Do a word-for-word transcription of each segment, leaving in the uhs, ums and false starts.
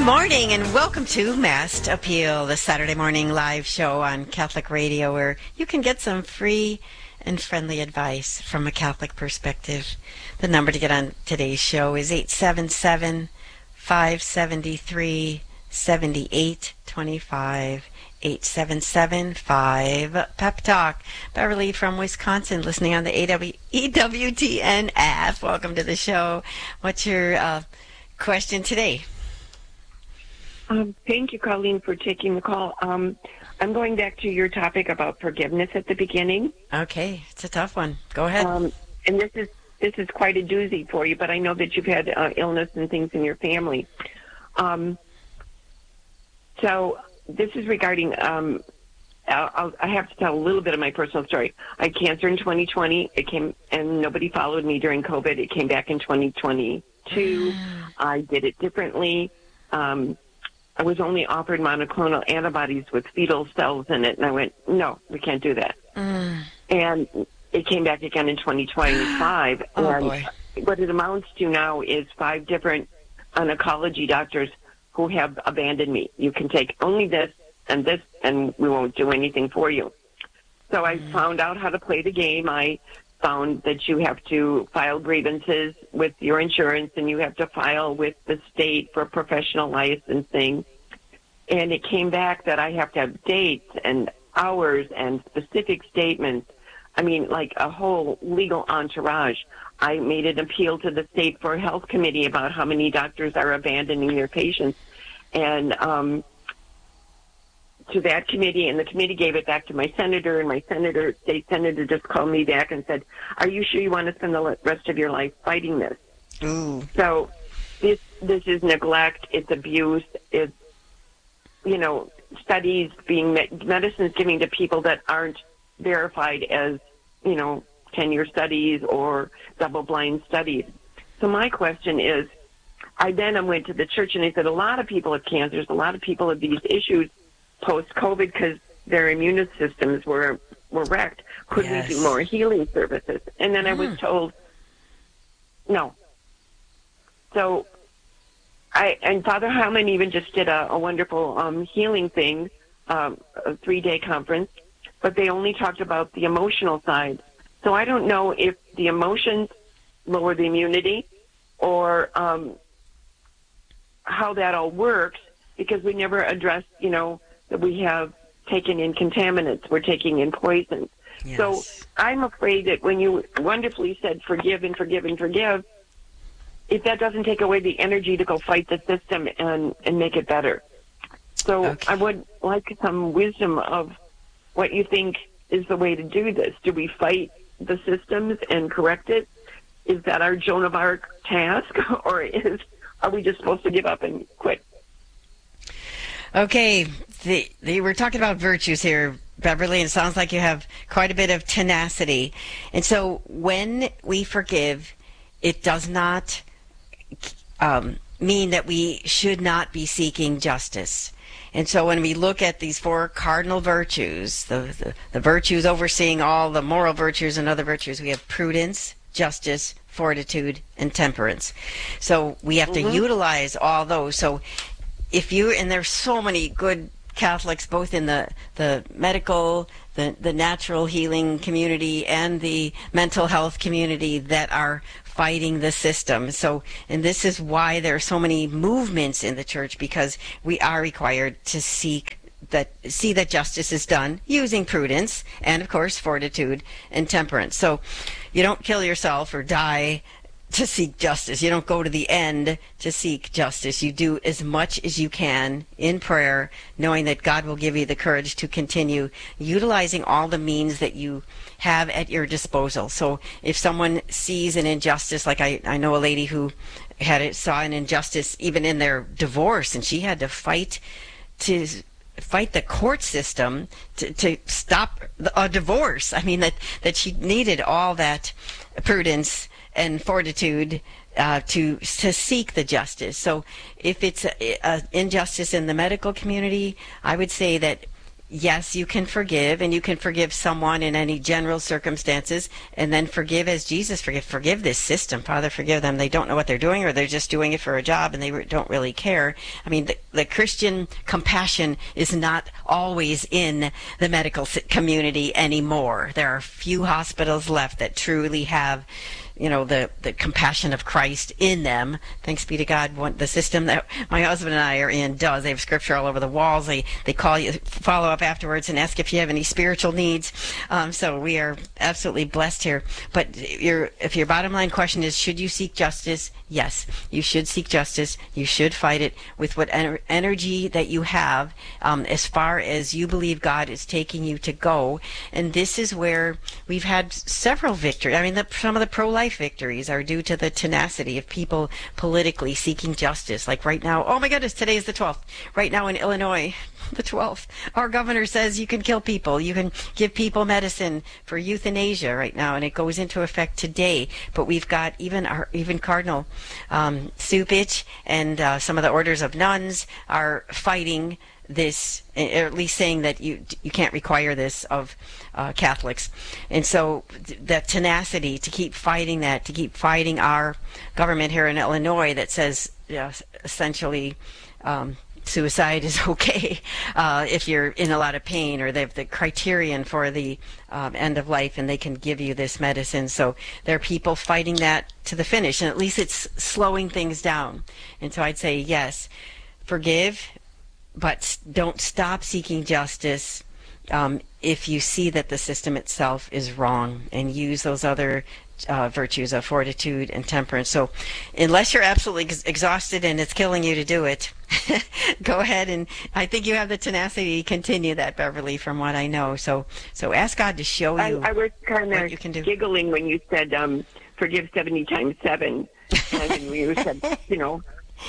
Morning and welcome to Mast Appeal, the Saturday morning live show on Catholic Radio where you can get some free and friendly advice from a Catholic perspective. The number to get on today's show is eight seven seven, five seven three, seven eight two five, eight seven seven, five, Pep Talk. Beverly from Wisconsin listening on the A W, E W T N app. Welcome to the show. What's your uh, question today? Um, thank you, Colleen, for taking the call. Um, I'm going back to your topic about forgiveness at the beginning. Okay, it's a tough one. Go ahead. Um, and this is this is quite a doozy for you, but I know that you've had uh, illness and things in your family. Um, so this is regarding. Um, I'll, I'll, I have to tell a little bit of my personal story. I had cancer in twenty twenty. It came, and nobody followed me during COVID. It came back in twenty twenty-two. I did it differently. Um, I was only offered monoclonal antibodies with fetal cells in it, and I went, no, we can't do that. Mm. And it came back again in twenty twenty-five. Oh, and boy. What it amounts to now is five different oncology doctors who have abandoned me. You can take only this and this, and we won't do anything for you. So I mm. found out how to play the game. I found that you have to file grievances with your insurance and you have to file with the state for professional licensing. And it came back that I have to have dates and hours and specific statements. I mean, like a whole legal entourage. I made an appeal to the state for health committee about how many doctors are abandoning their patients. And, um, to that committee, and the committee gave it back to my senator, and my senator, state senator, just called me back and said, "Are you sure you want to spend the rest of your life fighting this?" Ooh. So this this is neglect, it's abuse, it's, you know, studies being medicines giving to people that aren't verified as, you know, ten-year studies or double-blind studies. So my question is, I then went to the church and I said, a lot of people have cancers, a lot of people have these issues post-COVID because their immune systems were were wrecked. Could Yes. we do more healing services? And then mm. I was told, no. So, I and Father Howman even just did a, a wonderful um, healing thing, um, a three-day conference, but they only talked about the emotional side. So I don't know if the emotions lower the immunity or um, how that all works, because we never addressed, you know, that we have taken in contaminants, we're taking in poison. Yes. So I'm afraid that when you wonderfully said forgive and forgive and forgive, if that doesn't take away the energy to go fight the system and, and make it better. So okay. I would like some wisdom of what you think is the way to do this. Do we fight the systems and correct it? Is that our Joan of Arc task, or is are we just supposed to give up and quit? Okay, the, the, we're talking about virtues here, Beverly, and it sounds like you have quite a bit of tenacity. And so when we forgive, it does not um, mean that we should not be seeking justice. And so when we look at these four cardinal virtues, the, the, the virtues overseeing all the moral virtues and other virtues, we have prudence, justice, fortitude, and temperance. So we have mm-hmm. to utilize all those. So if you, and there's so many good Catholics, both in the, the medical, the, the natural healing community, and the mental health community that are fighting the system. So, and this is why there are so many movements in the church, because we are required to seek that, see that justice is done using prudence and, of course, fortitude and temperance. So you don't kill yourself or die to seek justice. You don't go to the end to seek justice. You do as much as you can in prayer, knowing that God will give you the courage to continue utilizing all the means that you have at your disposal. So if someone sees an injustice, like I, I know a lady who had it, saw an injustice even in their divorce, and she had to fight to fight the court system to, to stop a divorce. I mean, that, that she needed all that prudence and fortitude uh, to to seek the justice. So if it's a, a injustice in the medical community, I would say that yes, you can forgive, and you can forgive someone in any general circumstances, and then forgive as Jesus forgive. Forgive this system, Father. Forgive them. They don't know what they're doing, or they're just doing it for a job, and they re- don't really care. I mean, the, the Christian compassion is not always in the medical community anymore. There are few hospitals left that truly have, you know, the, the compassion of Christ in them. Thanks be to God. One, the system that my husband and I are in does. They have scripture all over the walls. They they call you, follow up afterwards and ask if you have any spiritual needs. Um, so we are absolutely blessed here. But your if your bottom line question is, should you seek justice? Yes, you should seek justice. You should fight it with what ener- energy that you have, um, as far as you believe God is taking you to go. And this is where we've had several victories. I mean, the, some of the pro-life victories are due to the tenacity of people politically seeking justice. Like right now, oh my goodness, today is the twelfth. Right now in Illinois, the twelfth, our governor says you can kill people. You can give people medicine for euthanasia right now, and it goes into effect today. But we've got even our even Cardinal um, Cupich and uh, some of the orders of nuns are fighting this, or at least saying that you you can't require this of uh, Catholics. And so th- that tenacity to keep fighting that, to keep fighting our government here in Illinois that says, you know, essentially um, suicide is okay uh, if you're in a lot of pain, or they have the criterion for the um, end of life, and they can give you this medicine. So there are people fighting that to the finish, and at least it's slowing things down. And so I'd say yes, forgive, but don't stop seeking justice um, if you see that the system itself is wrong, and use those other uh, virtues of fortitude and temperance. So unless you're absolutely ex- exhausted and it's killing you to do it, go ahead, and I think you have the tenacity to continue that, Beverly, from what I know. So so ask God to show you I, I was kind what you can of do. giggling when you said um, forgive seventy times seven. And when you said, you know,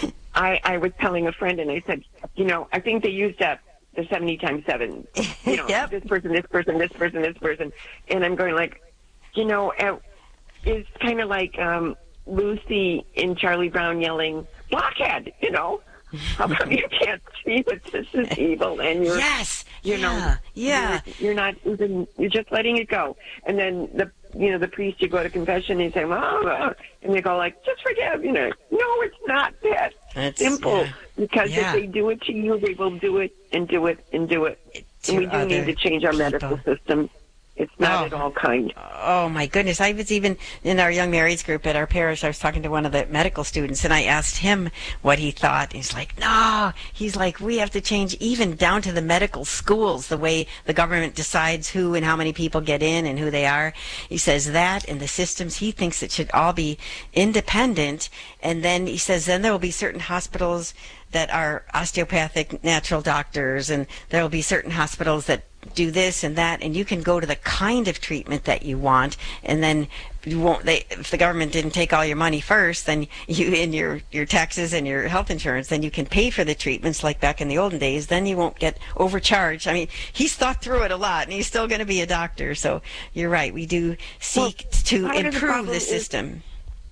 I, I was telling a friend, and I said, you know, I think they used up the seventy times seven. You know, Yep. this person, this person, this person, this person. And I'm going like, you know, uh, it's kind of like um, Lucy in Charlie Brown yelling, blockhead, you know. How come you can't see that this is evil, and you're, Yes. you yeah. know, Yeah. you're, you're not even, you're just letting it go. And then the, you know, the priest, you go to confession, and you say, well, and they go like, just forgive, you know. No, it's not that It's, simple. yeah. Because Yeah. if they do it to you, they will do it and do it and do it. To And we do other need to change our medical people. system. It's not Oh. at all kind. Oh my goodness. I was even in our young marrieds group at our parish. I was talking to one of the medical students, and I asked him what he thought. He's like, no, he's like, we have to change even down to the medical schools, the way the government decides who and how many people get in and who they are. He says that, and the systems, he thinks it should all be independent. And then he says, then there will be certain hospitals that are osteopathic natural doctors, and there will be certain hospitals that do this and that, and you can go to the kind of treatment that you want, and then you won't, they, if the government didn't take all your money first, then you, in your, your taxes and your health insurance, then you can pay for the treatments like back in the olden days, then you won't get overcharged. I mean, he's thought through it a lot, and he's still going to be a doctor, so you're right, we do seek Well, to part of the improve problem the is- system.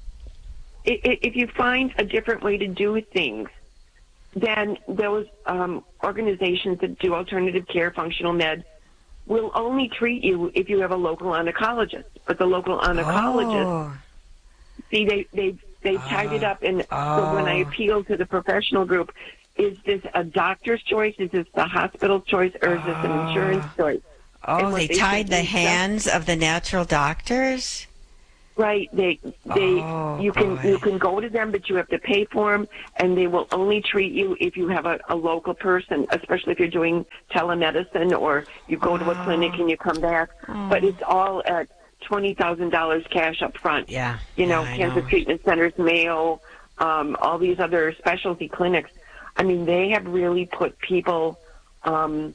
I- i- If you find a different way to do things, then those um, organizations that do alternative care, functional med, will only treat you if you have a local oncologist. But the local oncologist, Oh. see, they they they tied it up, and so when I Oh. appeal to the professional group, is this a doctor's choice? Is this the hospital's choice, or is this an insurance choice? And Oh, what they they tied said the is just- hands of the natural doctors? Right. They they Oh, you can boy. you can go to them, but you have to pay for them, and they will only treat you if you have a, a local person, especially if you're doing telemedicine or you go to a clinic and you come back. But it's all at twenty thousand dollars cash up front. Yeah. You know, yeah, I Cancer know. Treatment Centers, Mayo, um, all these other specialty clinics. I mean, they have really put people. Um,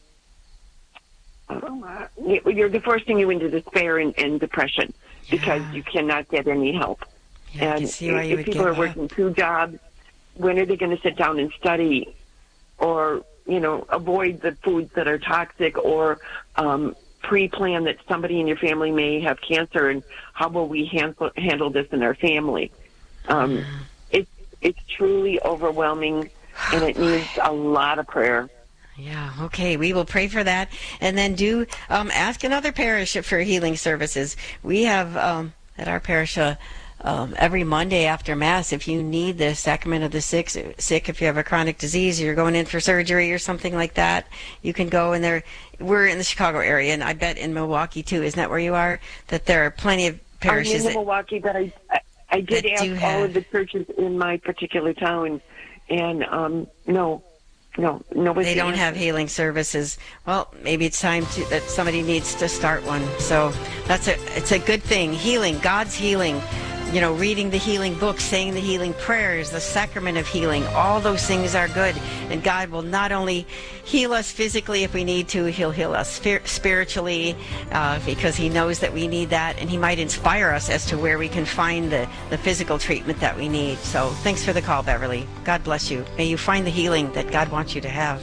uh, you're they're forcing you into despair and, and depression because Yeah. you cannot get any help. Yeah, I can And see why you if would people give are up. working two jobs, when are they going to sit down and study, or you know, avoid the foods that are toxic, or um, pre-plan that somebody in your family may have cancer, and how will we handle handle this in our family? Um, it's it's truly overwhelming, and it needs a lot of prayer. Yeah, okay. We will pray for that. And then do um, ask another parish for healing services. We have um, at our parish uh, um, every Monday after Mass, if you need the sacrament of the sick, sick, if you have a chronic disease, you're going in for surgery or something like that, you can go in there. We're in the Chicago area, and I bet in Milwaukee too. Isn't that where you are? That there are plenty of parishes. I'm in Milwaukee, but I, I, I did ask all have. of the churches in my particular town, and um, no. No, nobody. They don't have healing services. Well, maybe it's time to, that somebody needs to start one. So that's a it's a good thing. Healing, God's healing. You know, reading the healing books, saying the healing prayers, the sacrament of healing. All those things are good, and God will not only heal us physically if we need to, He'll heal us spir- spiritually uh, because He knows that we need that, and He might inspire us as to where we can find the the physical treatment that we need. So, thanks for the call, Beverly. God bless you. May you find the healing that God wants you to have.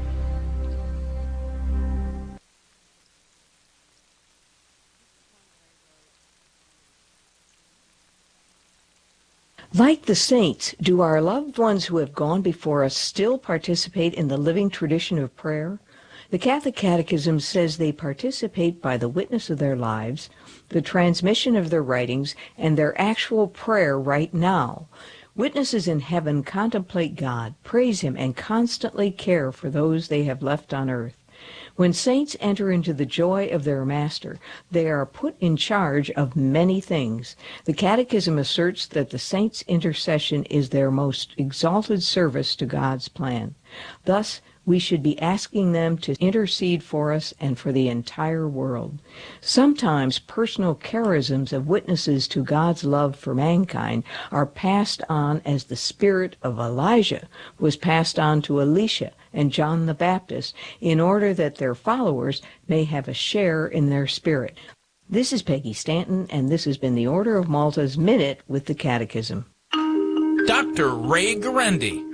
Like the saints, do our loved ones who have gone before us still participate in the living tradition of prayer? The Catholic Catechism says they participate by the witness of their lives, the transmission of their writings, and their actual prayer right now. Witnesses in heaven contemplate God, praise Him, and constantly care for those they have left on earth. When saints enter into the joy of their Master, they are put in charge of many things. The Catechism asserts that the saints' intercession is their most exalted service to God's plan. Thus, we should be asking them to intercede for us and for the entire world. Sometimes personal charisms of witnesses to God's love for mankind are passed on as the spirit of Elijah was passed on to Elisha and John the Baptist, in order that their followers may have a share in their spirit. This is Peggy Stanton, and this has been the Order of Malta's Minute with the Catechism. Doctor Ray Guarendi.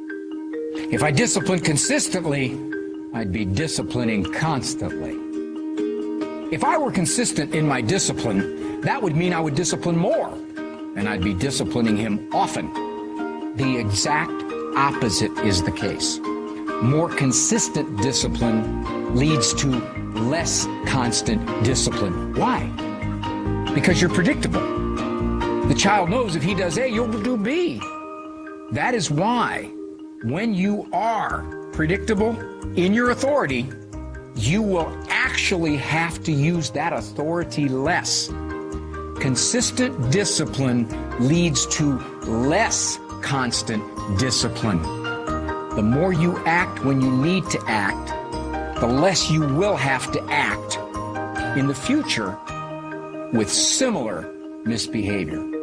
If I discipline consistently, I'd be disciplining constantly. If I were consistent in my discipline, that would mean I would discipline more, and I'd be disciplining him often. The exact opposite is the case. More consistent discipline leads to less constant discipline. Why? Because you're predictable. The child knows if he does A, you'll do B. That is why when you are predictable in your authority, you will actually have to use that authority less. Consistent discipline leads to less constant discipline. The more you act when you need to act, the less you will have to act in the future with similar misbehavior.